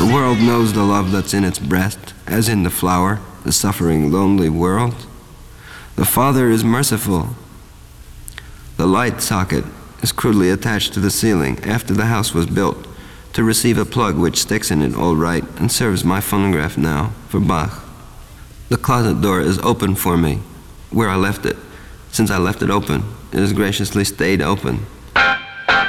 The world knows the love that's in its breast, as in the flower, the suffering, lonely world. The Father is merciful. The light socket is crudely attached to the ceiling after the house was built to receive a plug which sticks in it all right and serves my phonograph now for Bach. The closet door is open for me, where I left it. Since I left it open, it has graciously stayed open.